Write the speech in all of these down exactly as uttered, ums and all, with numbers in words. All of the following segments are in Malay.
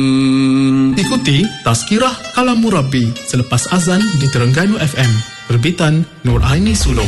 Ikuti Tazkirah Kalam Murabi selepas azan di Terengganu F M, terbitan Nur Aini Sulong.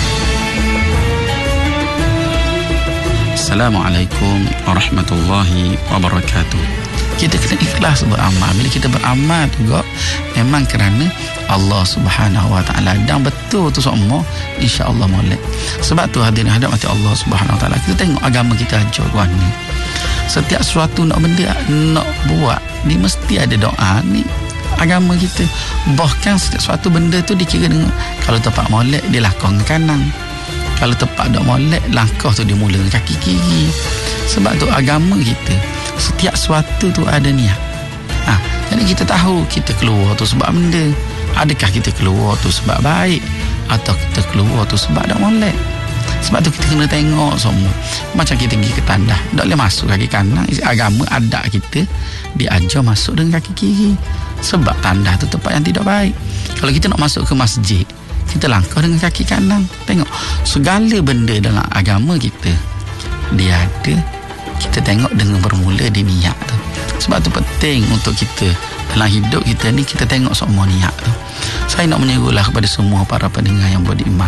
Assalamualaikum warahmatullahi wabarakatuh. Kita kena ikhlas beramal. Bila kita beramal juga memang kerana Allah Subhanahu Wa Taala, dan betul tu semua insya-Allah molek. Sebab tu hadirin hadirat mati Allah Subhanahu Wa Taala, kita tengok agama kita ajar tuan ni. Setiap sesuatu nak benda nak buat ni mesti ada doa ni agama kita. Bahkan setiap suatu benda tu dikira dengan kalau tepat molek dia langkah dengan kanan, kalau tepat tak molek langkah tu dia mula dengan kaki kiri. Sebab tu agama kita setiap sesuatu tu ada niat. Ha, jadi kita tahu kita keluar tu sebab benda. Adakah kita keluar tu sebab baik atau kita keluar tu sebab tak molek? Sebab tu kita kena tengok semua. Macam kita pergi ke tandah, tak boleh masuk kaki kanan. Agama adat kita diajar masuk dengan kaki kiri. Sebab tandah tu tempat yang tidak baik. Kalau kita nak masuk ke masjid, kita langkah dengan kaki kanan. Tengok, segala benda dalam agama kita dia ada. Kita tengok dengan bermula di niat tu. Sebab tu penting untuk kita dalam hidup kita ni, kita tengok semua niat tu. Saya nak menyerulah kepada semua para pendengar yang beriman,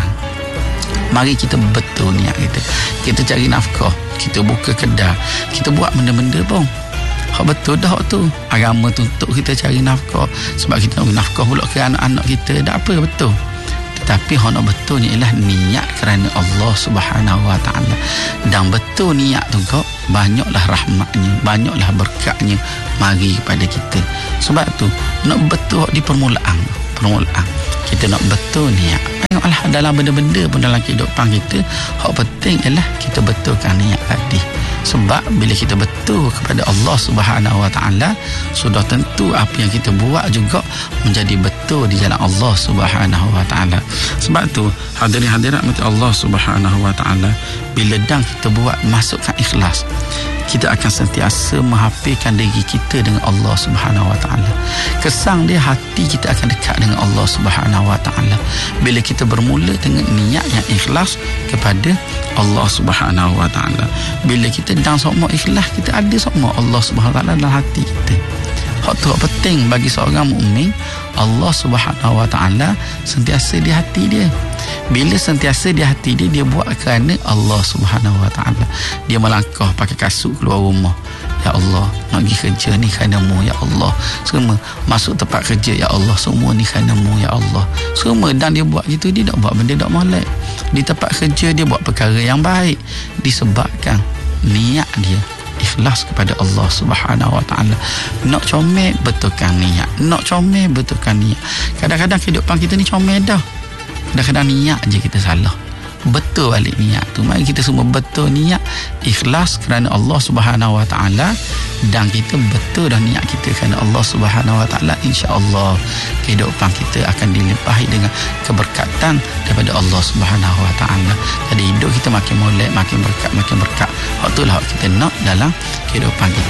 mari kita betul niat kita. Kita cari nafkah, kita buka kedai, kita buat benda-benda pun hak betul dah tu. Agama tu untuk kita cari nafkah, sebab kita nak nafkah pula ke anak-anak kita. Tak apa, betul. Tetapi hak nak betul ni ialah niat kerana Allah Subhanahu Wa Taala. Dan betul niat tu kau, banyaklah rahmatnya, banyaklah berkatnya mari kepada kita. Sebab tu nak betul di permulaan, permulaan kita nak betul niat. Tengoklah dalam benda-benda pun dalam kehidupan kita, hak penting ialah kita betulkan niat tadi. Sebab bila kita betul kepada Allah Subhanahu Wa Taala, sudah tentu apa yang kita buat juga menjadi betul di jalan Allah Subhanahu Wa Taala. Sebab tu hadirin hadirat mati Allah Subhanahu Wa Taala, bila dah kita buat masukkan ikhlas, kita akan sentiasa menghafirkan diri kita dengan Allah Subhanahu Wa Taala. Kesan dia hati kita akan dekat dengan Allah Subhanahu Wa Taala bila kita bermula dengan niat yang ikhlas kepada Allah Subhanahu Wa Taala. Bila kita dan semua ikhlas, kita ada semua Allah Subhanahu Wa Taala dalam hati kita. Hak tu penting bagi seorang mukmin. Allah Subhanahu Wa Taala sentiasa di hati dia. Bila sentiasa di hati dia, dia buat kerana Allah Subhanahu Wa Taala. Dia melangkah pakai kasut keluar rumah, ya Allah, nak pergi kerja ni kerana-Mu ya Allah. Semua masuk tempat kerja, ya Allah, semua ni kerana-Mu ya Allah. Semua, dan dia buat gitu, dia tak buat benda tak molek. Di tempat kerja dia buat perkara yang baik disebabkan niat dia ikhlas kepada Allah Subhanahu Wa Taala. Nak comel, betulkan niat. Nak comel, betulkan niat. Kadang-kadang kehidupan kita ni comel dah, kadang-kadang niat je kita salah. Betul balik niat tu. Mari kita semua betul niat, ikhlas kerana Allah Subhanahu Wa Taala, dan kita betul dah niat kita kerana Allah Subhanahu Wa Taala. Insya-Allah kehidupan kita akan dilimpahi dengan keberkatan daripada Allah Subhanahu Wa Taala. Jadi hidup kita makin molek, makin berkat, makin berkat. Hak itulah kita nak dalam kehidupan kita.